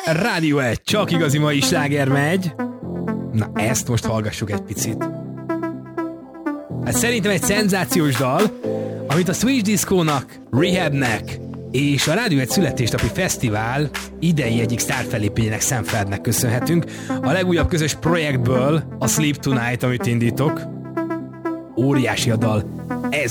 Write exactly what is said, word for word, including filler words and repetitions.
Rádió egy, csak igazi mai sláger megy. Na ezt most hallgassuk egy picit. Hát szerintem egy szenzációs dal, amit a Switch Disco-nak, Rehabnek és a Rádió egy születésnapi fesztivál idei egyik sztárfellépényének Sanfordnak köszönhetünk. A legújabb közös projektből, a Sleep Tonight, amit indítok. Óriási a dal.